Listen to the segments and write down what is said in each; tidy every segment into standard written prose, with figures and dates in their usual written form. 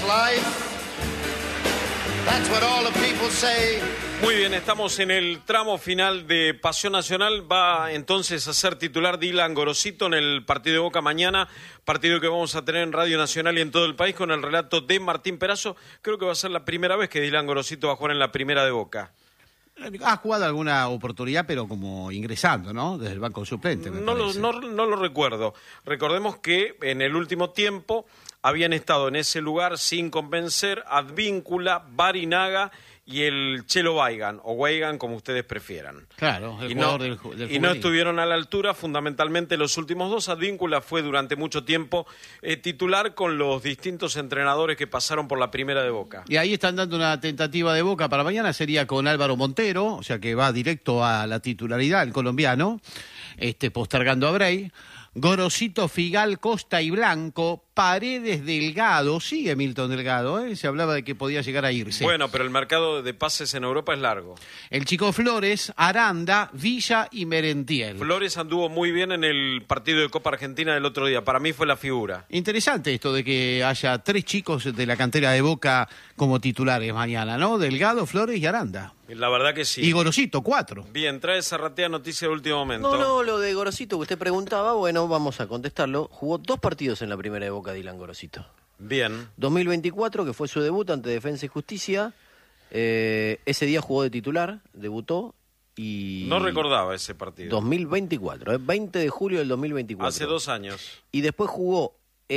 life. That's what all the people say. Muy bien, estamos en el tramo final de Pasión Nacional. Va entonces a ser titular Dylan Gorosito en el partido de Boca mañana, partido que vamos a tener en Radio Nacional y en todo el país con el relato de Martín Perazo. Creo que va a ser la primera vez que Dylan Gorosito va a jugar en la primera de Boca. Ha jugado alguna oportunidad, pero como ingresando, ¿no? Desde el banco suplente. No lo recuerdo. Recordemos que en el último tiempo habían estado en ese lugar sin convencer Advíncula, Barinaga y el Chelo Weigand, o Weigand como ustedes prefieran. Claro, el jugador del y no estuvieron a la altura, fundamentalmente los últimos dos. Advíncula fue durante mucho tiempo titular con los distintos entrenadores que pasaron por la primera de Boca. Y ahí están dando una tentativa de Boca para mañana, sería con Álvaro Montero, o sea que va directo a la titularidad, el colombiano, postergando a Brey. Gorosito, Figal, Costa y Blanco, Paredes, Delgado, sigue Milton Delgado, se hablaba de que podía llegar a irse. Bueno, pero el mercado de pases en Europa es largo. El Chico Flores, Aranda, Villa y Merentiel. Flores anduvo muy bien en el partido de Copa Argentina del otro día, para mí fue la figura. Interesante esto de que haya 3 chicos de la cantera de Boca como titulares mañana, ¿no? Delgado, Flores y Aranda. La verdad que sí. Y Gorosito, 4. Bien, trae Zarratea noticia de último momento. No, lo de Gorosito que usted preguntaba, bueno, vamos a contestarlo. Jugó 2 partidos en la primera de Boca, Dylan Gorosito. Bien. 2024, que fue su debut ante Defensa y Justicia. Ese día jugó de titular, debutó y... No recordaba ese partido. 2024, 20 de julio del 2024. Hace 2 años. Y después jugó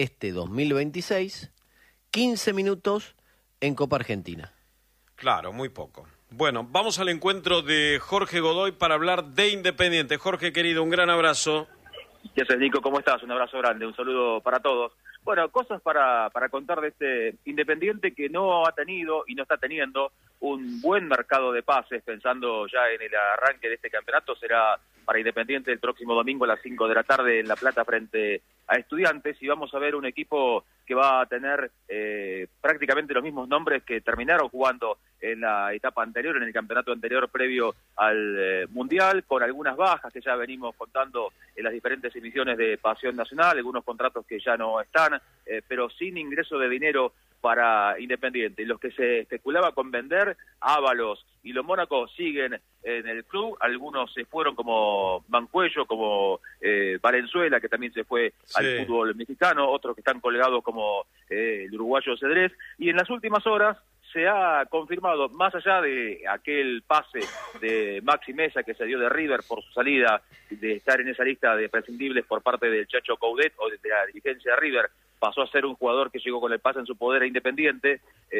2026, 15 minutos en Copa Argentina. Claro, muy poco. Bueno, vamos al encuentro de Jorge Godoy para hablar de Independiente. Jorge, querido, un gran abrazo. ¿Qué haces, Nico? ¿Cómo estás? Un abrazo grande, un saludo para todos. Bueno, cosas para contar de este Independiente que no ha tenido y no está teniendo un buen mercado de pases, pensando ya en el arranque de este campeonato. Será para Independiente el próximo domingo a las 5 de la tarde en La Plata frente a Estudiantes, y vamos a ver un equipo que va a tener prácticamente los mismos nombres que terminaron jugando en la etapa anterior, en el campeonato anterior previo al Mundial, con algunas bajas que ya venimos contando en las diferentes emisiones de Pasión Nacional, algunos contratos que ya no están, pero sin ingreso de dinero para Independiente. Los que se especulaba con vender, Ábalos y los Mónaco siguen en el club, algunos se fueron como Mancuello, como Valenzuela, que también se fue al fútbol mexicano, otros que están colgados como el uruguayo Cedrés, y en las últimas horas se ha confirmado, más allá de aquel pase de Maxi Mesa que se dio de River por su salida, de estar en esa lista de prescindibles por parte del Chacho Coudet o de la dirigencia de River, pasó a ser un jugador que llegó con el pase en su poder a Independiente.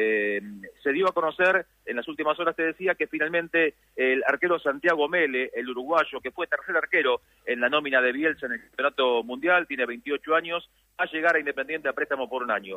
Se dio a conocer en las últimas horas, te decía, que finalmente el arquero Santiago Mele, el uruguayo, que fue tercer arquero en la nómina de Bielsa en el campeonato mundial, tiene 28 años, va a llegar a Independiente a préstamo por 1 año.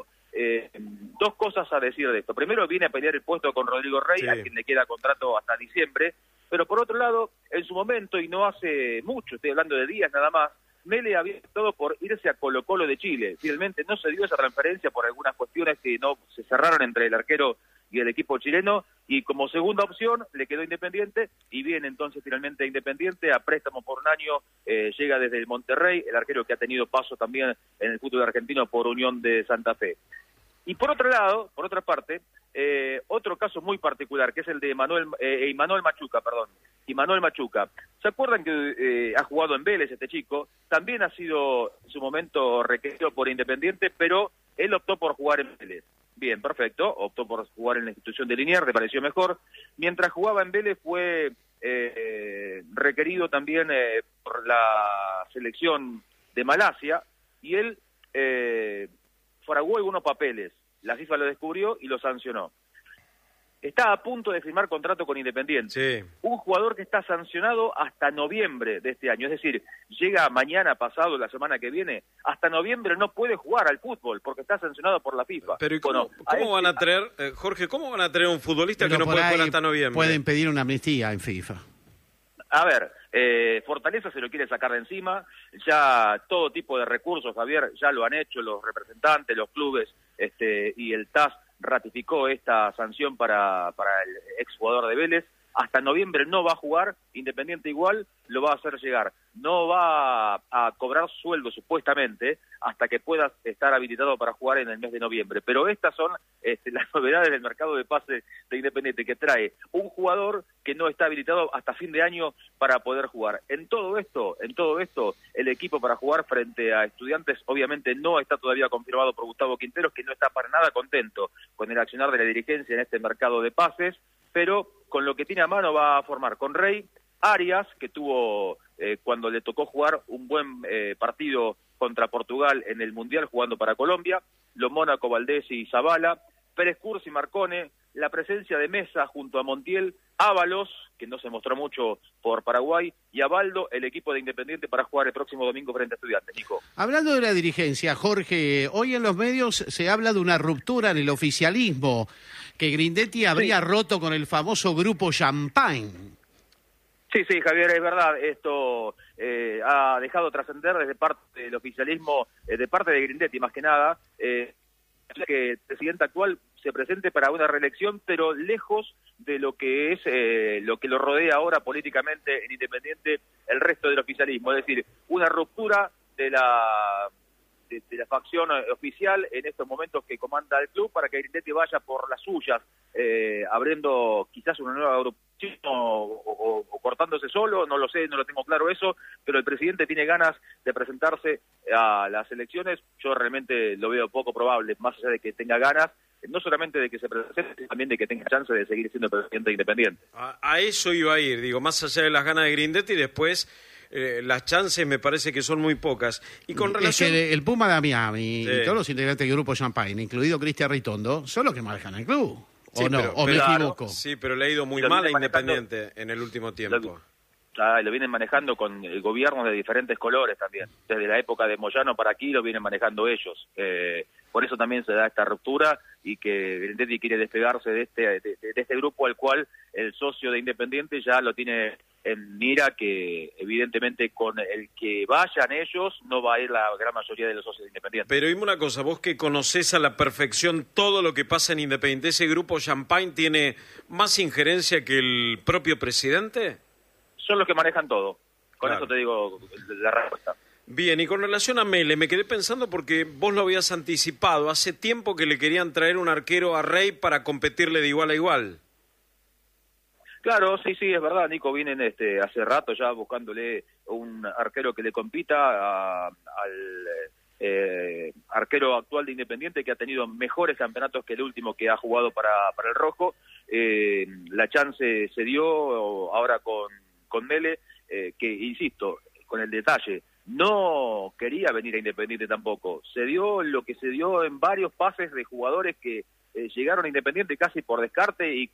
2 cosas a decir de esto. Primero, viene a pelear el puesto con Rodrigo Rey, a quien le queda contrato hasta diciembre, pero por otro lado, en su momento, y no hace mucho, estoy hablando de días nada más, Mele había optado por irse a Colo-Colo de Chile. Finalmente no se dio esa transferencia por algunas cuestiones que no se cerraron entre el arquero y el equipo chileno, y como segunda opción le quedó Independiente, y viene entonces finalmente Independiente a préstamo por 1 año, llega desde el Monterrey, el arquero que ha tenido paso también en el fútbol argentino por Unión de Santa Fe. Y por otro lado, por otra parte, otro caso muy particular, que es el de Imanol Machuca. ¿Se acuerdan que ha jugado en Vélez este chico? También ha sido en su momento requerido por Independiente, pero él optó por jugar en Vélez. Bien, perfecto, optó por jugar en la institución de Liniers, le pareció mejor. Mientras jugaba en Vélez fue requerido también por la selección de Malasia, y él fraguó algunos papeles. La FIFA lo descubrió y lo sancionó. Está a punto de firmar contrato con Independiente. Sí. Un jugador que está sancionado hasta noviembre de este año. Es decir, llega mañana, pasado, la semana que viene. Hasta noviembre no puede jugar al fútbol porque está sancionado por la FIFA. Pero ¿y cómo van a traer, Jorge, cómo van a traer un futbolista que no puede jugar hasta noviembre? Pueden pedir una amnistía en FIFA. A ver, Fortaleza se lo quiere sacar de encima. Ya todo tipo de recursos, Javier, ya lo han hecho los representantes, los clubes y el TAS ratificó esta sanción para el exjugador de Vélez. hasta noviembre no va a jugar, Independiente igual lo va a hacer llegar. No va a cobrar sueldo supuestamente hasta que pueda estar habilitado para jugar en el mes de noviembre. Pero estas son las novedades del mercado de pases de Independiente, que trae un jugador que no está habilitado hasta fin de año para poder jugar. En todo esto, el equipo para jugar frente a Estudiantes obviamente no está todavía confirmado por Gustavo Quinteros, que no está para nada contento con el accionar de la dirigencia en este mercado de pases, pero con lo que tiene a mano va a formar con Rey, Arias, que tuvo cuando le tocó jugar un buen partido contra Portugal en el Mundial jugando para Colombia, Lo Mónaco, Valdés y Zavala, Pérez Cursi, Marcone, la presencia de Mesa junto a Montiel, Ábalos, que no se mostró mucho por Paraguay, y Abaldo, el equipo de Independiente para jugar el próximo domingo frente a Estudiantes. Nico. Hablando de la dirigencia, Jorge, hoy en los medios se habla de una ruptura en el oficialismo, que Grindetti habría roto con el famoso grupo Champagne. Sí, Javier, es verdad, esto ha dejado trascender desde parte del oficialismo, de parte de Grindetti más que nada, que el presidente actual se presente para una reelección, pero lejos de lo que es lo que lo rodea ahora políticamente en Independiente el resto del oficialismo, es decir, una ruptura de la facción oficial en estos momentos que comanda el club para que Grindetti vaya por las suyas, abriendo quizás una nueva agrupación o cortándose solo, no lo sé, no lo tengo claro eso, pero el presidente tiene ganas de presentarse a las elecciones. Yo realmente lo veo poco probable, más allá de que tenga ganas, no solamente de que se presente, también de que tenga chance de seguir siendo presidente Independiente. A eso iba a ir, digo, más allá de las ganas de Grindetti, después las chances me parece que son muy pocas. Y con relación... el Puma de Miami y todos los integrantes del grupo Champagne, incluido Cristian Ritondo, son los que manejan el club. ¿O sí, no? Pero, ¿O me equivoco? Sí, pero le ha ido muy mal a Independiente en el último tiempo. Lo vienen manejando con el gobierno de diferentes colores también. Desde la época de Moyano para aquí lo vienen manejando ellos. Por eso también se da esta ruptura y que Grindetti quiere despegarse de este grupo al cual el socio de Independiente ya lo tiene en mira, que evidentemente con el que vayan ellos no va a ir la gran mayoría de los socios de Independiente. Pero dime una cosa, vos que conocés a la perfección todo lo que pasa en Independiente, ¿ese grupo Champagne tiene más injerencia que el propio presidente? Son los que manejan todo. Con Claro. eso te digo la respuesta. Bien, y con relación a Mele, me quedé pensando porque vos lo habías anticipado. Hace tiempo que le querían traer un arquero a Rey para competirle de igual a igual. Claro, sí, es verdad, Nico, vienen hace rato ya buscándole un arquero que le compita al arquero actual de Independiente, que ha tenido mejores campeonatos que el último que ha jugado para el Rojo. La chance se dio ahora con Mele, que, insisto, con el detalle, no quería venir a Independiente tampoco. Se dio lo que se dio en varios pases de jugadores que llegaron a Independiente casi por descarte y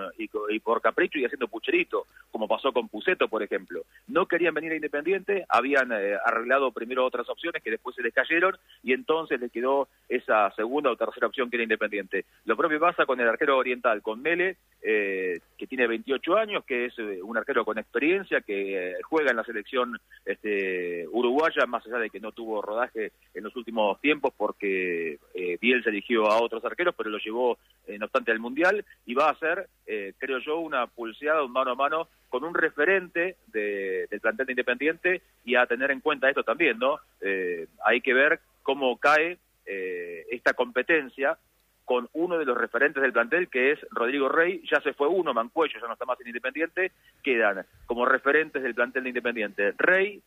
por capricho y haciendo pucherito, como pasó con Puceto, por ejemplo. No querían venir a Independiente, habían arreglado primero otras opciones que después se les cayeron y entonces les quedó esa segunda o tercera opción que era Independiente. Lo propio pasa con el arquero oriental, con Mele, que tiene 28 años, que es un arquero con experiencia, que juega en la selección uruguaya, más allá de que no tuvo rodaje en los últimos tiempos porque Bielsa eligió a otros arqueros, pero lo llevó no obstante al Mundial, y va a ser, creo yo, una pulseada, un mano a mano con un referente del plantel de Independiente, y a tener en cuenta esto también, ¿no? Hay que ver cómo cae esta competencia con uno de los referentes del plantel, que es Rodrigo Rey. Ya se fue uno, Mancuello ya no está más en Independiente, quedan como referentes del plantel de Independiente Rey,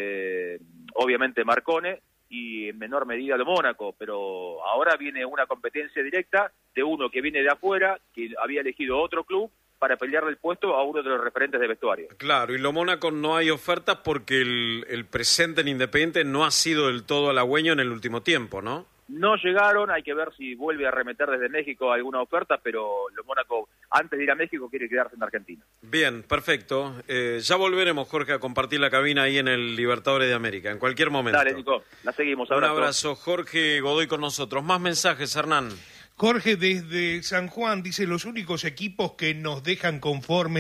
obviamente Marcone, y en menor medida Lo Mónaco, pero ahora viene una competencia directa de uno que viene de afuera, que había elegido otro club para pelearle el puesto a uno de los referentes de vestuario. Claro, y Lo Mónaco no hay ofertas porque el presente en Independiente no ha sido del todo halagüeño en el último tiempo, ¿no? No llegaron, hay que ver si vuelve a arremeter desde México alguna oferta, pero Lo Mónaco, antes de ir a México, quiere quedarse en Argentina. Bien, perfecto. Ya volveremos, Jorge, a compartir la cabina ahí en el Libertadores de América, en cualquier momento. Dale, Nico, la seguimos. Un abrazo, Jorge Godoy con nosotros. Más mensajes, Hernán. Jorge desde San Juan dice: los únicos equipos que nos dejan conformes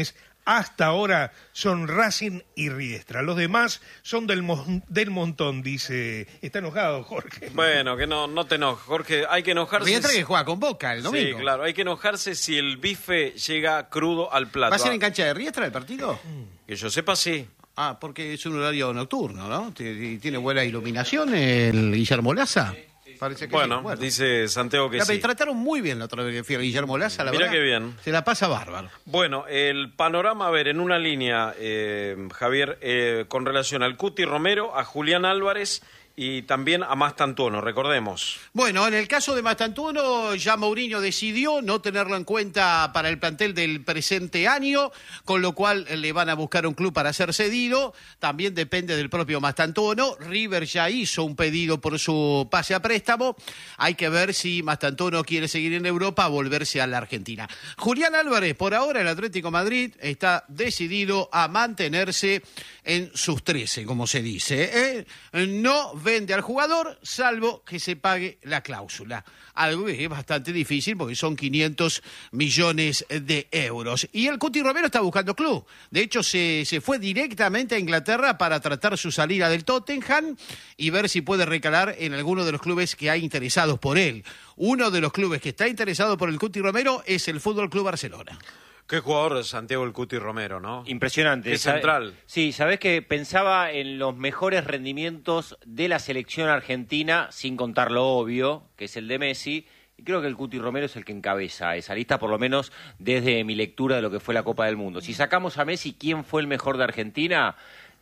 hasta ahora son Racing y Riestra. Los demás son del montón, dice. Está enojado, Jorge. Bueno, que no te enojes, Jorge. Hay que enojarse. Riestra que juega con Boca el domingo. Sí, claro. Hay que enojarse si el bife llega crudo al plato. ¿Va a ser en cancha de Riestra el partido? Que yo sepa, sí. Ah, porque es un horario nocturno, ¿no? ¿Tiene buena iluminación el Guillermo Laza? Parece que Bueno, sí. Dice Santiago que Me sí. trataron muy bien la otra vez que fui a Guillermo Laza, la Mirá verdad. qué bien. Se la pasa bárbaro. Bueno, el panorama, a ver, en una línea, Javier, con relación al Cuti Romero, a Julián Álvarez y también a Mastantuono, recordemos. Bueno, en el caso de Mastantuono, ya Mourinho decidió no tenerlo en cuenta para el plantel del presente año, con lo cual le van a buscar un club para ser cedido. También depende del propio Mastantuono. River ya hizo un pedido por su pase a préstamo. Hay que ver si Mastantuono quiere seguir en Europa o volverse a la Argentina. Julián Álvarez, por ahora el Atlético de Madrid está decidido a mantenerse en sus 13, como se dice. No vende al jugador, salvo que se pague la cláusula. Algo que es bastante difícil porque son 500 millones de euros. Y el Cuti Romero está buscando club. De hecho, se fue directamente a Inglaterra para tratar su salida del Tottenham y ver si puede recalar en alguno de los clubes que hay interesados por él. Uno de los clubes que está interesado por el Cuti Romero es el Fútbol Club Barcelona. Qué jugador Santiago el Cuti Romero, ¿no? Impresionante. Qué central. Sí, sabés que pensaba en los mejores rendimientos de la selección argentina, sin contar lo obvio, que es el de Messi, y creo que el Cuti Romero es el que encabeza esa lista, por lo menos desde mi lectura de lo que fue la Copa del Mundo. Si sacamos a Messi, ¿quién fue el mejor de Argentina?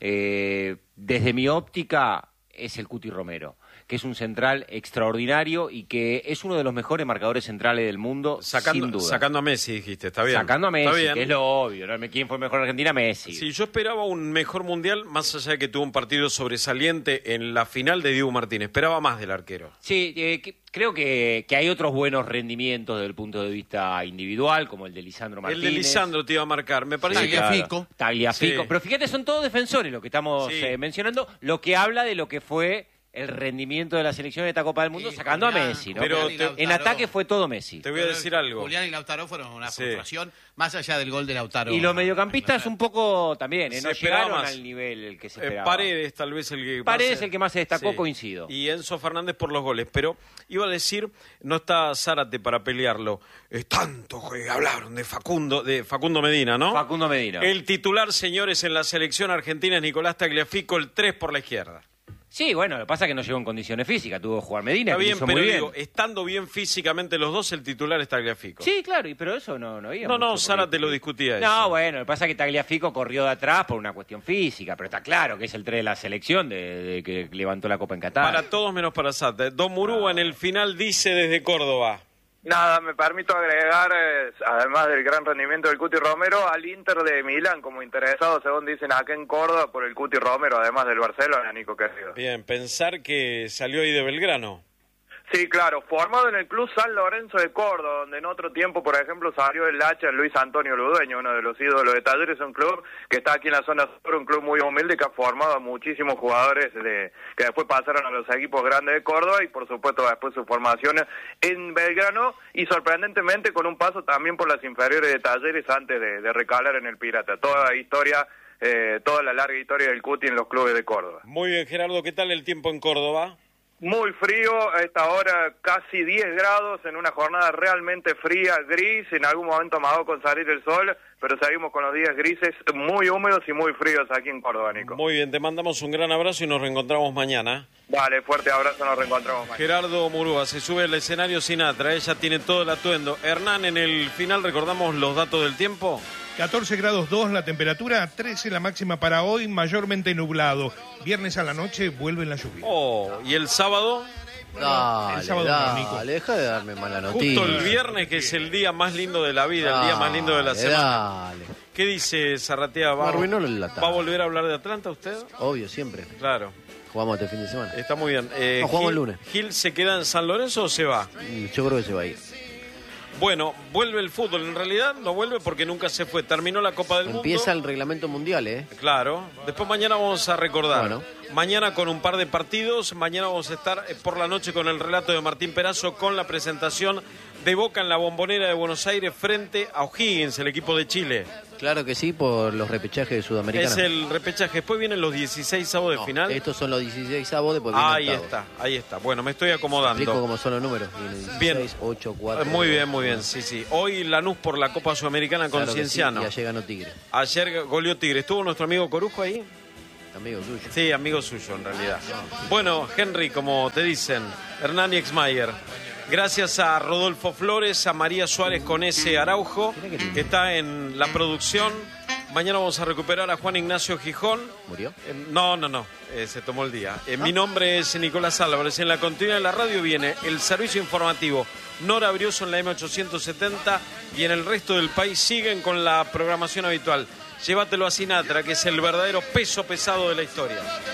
Desde mi óptica es el Cuti Romero, que es un central extraordinario y que es uno de los mejores marcadores centrales del mundo, sin duda. Sacando a Messi, dijiste, está bien. Sacando a Está Messi, bien. que es lo obvio, ¿no? ¿Quién fue el mejor de Argentina? Messi. Sí, yo esperaba un mejor mundial, más allá de que tuvo un partido sobresaliente en la final de Diego Martínez. Esperaba más del arquero. Sí, creo que hay otros buenos rendimientos desde el punto de vista individual, como el de Lisandro Martínez. El de Lisandro te iba a marcar, me parece que... Tagliafico. Sí. Pero fíjate, son todos defensores lo que estamos mencionando, lo que habla de lo que fue el rendimiento de la selección de esta Copa del Mundo, sacando Julián, a Messi, ¿no? Pero en ataque fue todo Messi. Te voy a decir algo. Julián y Lautaro fueron una frustración, más allá del gol de Lautaro. Y los mediocampistas un poco también, Se no esperaba llegaron más. al nivel el que se esperaba. Paredes tal vez el que Paredes el que más se destacó, coincido. Y Enzo Fernández por los goles, pero iba a decir, no está Zárate para pelearlo. Es tanto que hablaron de Facundo Medina, ¿no? Facundo Medina. El titular, señores, en la selección argentina es Nicolás Tagliafico, el 3 por la izquierda. Sí, bueno, lo que pasa es que no llegó en condiciones físicas, tuvo que jugar Medina, Está que bien, hizo pero muy bien. digo, estando bien físicamente los dos, el titular es Tagliafico. Sí, claro, pero eso no había. No, Zárate lo discutía eso. No, bueno, lo que pasa es que Tagliafico corrió de atrás por una cuestión física, pero está claro que es el 3 de la selección de que levantó la Copa en Qatar. Para todos menos para Zárate. Don Murúa en el final dice desde Córdoba. Nada, me permito agregar, además del gran rendimiento del Cuti Romero, al Inter de Milán como interesado, según dicen acá en Córdoba, por el Cuti Romero, además del Barcelona, Nico querido. Bien, pensar que salió ahí de Belgrano. Sí, claro, formado en el Club San Lorenzo de Córdoba, donde en otro tiempo, por ejemplo, salió el hacha Luis Antonio Ludueño, uno de los ídolos de Talleres, un club que está aquí en la zona sur, un club muy humilde que ha formado a muchísimos jugadores que después pasaron a los equipos grandes de Córdoba y, por supuesto, después su formación en Belgrano y, sorprendentemente, con un paso también por las inferiores de Talleres antes de recalar en el Pirata. Toda la larga historia del Cuti en los clubes de Córdoba. Muy bien, Gerardo, ¿qué tal el tiempo en Córdoba? Muy frío, a esta hora casi 10 grados, en una jornada realmente fría, gris, en algún momento amagó con salir el sol, pero seguimos con los días grises, muy húmedos y muy fríos aquí en Córdoba, Nico. Muy bien, te mandamos un gran abrazo y nos reencontramos mañana. Vale, fuerte abrazo, nos reencontramos mañana. Gerardo Murúa, se sube al escenario Sinatra, ella tiene todo el atuendo. Hernán, en el final, ¿recordamos los datos del tiempo? 14 grados 2 la temperatura, 13 la máxima para hoy, mayormente nublado. Viernes a la noche vuelve la lluvia. Oh, ¿y el sábado? Dale, el sábado no, Nico. deja de darme mala noticia. Justo el viernes, que es el día más lindo de la vida, el día más lindo de la semana. Dale. ¿Qué dice Zarratea? Me arruinó la ¿Va a volver a hablar de Atlanta usted? Obvio, siempre. Claro, Jugamos este fin de semana. está muy bien. No, jugamos el Gil- lunes. ¿Gil se queda en San Lorenzo o se va? Yo creo que se va a ir. Bueno, vuelve el fútbol. En realidad no vuelve porque nunca se fue. Terminó la Copa del Empieza Mundo. el reglamento mundial, ¿eh? Claro. Después mañana vamos a recordar. Bueno. Mañana con un par de partidos. Mañana vamos a estar por la noche con el relato de Martín Perazo con la presentación de Boca en la Bombonera de Buenos Aires frente a O'Higgins, el equipo de Chile. Claro que sí, por los repechajes de Sudamericana. Es el repechaje. Después vienen los 16avos de No, final. estos son los 16avos, después viene Ahí octavos. está, ahí está. Bueno, me estoy Explico acomodando. cómo son los números. Viene 16, Bien. 8, 4... Muy bien, sí. Hoy Lanús por la Copa Sudamericana con Claro que sí, Cienciano. y ayer ganó Tigre, Ayer goleó Tigre. ¿Estuvo nuestro amigo Corujo ahí? amigo suyo. Sí, amigo suyo en realidad. Bueno, Henry, como te dicen, Hernán Exmayer. Gracias a Rodolfo Flores, a María Suárez con ese Araujo, que está en la producción. Mañana vamos a recuperar a Juan Ignacio Gijón. ¿Murió? No, se tomó el día. Mi nombre es Nicolás Álvarez. En la continuidad de la radio viene el servicio informativo Nora Brioso en la M870 y en el resto del país siguen con la programación habitual. Llévatelo a Sinatra, que es el verdadero peso pesado de la historia.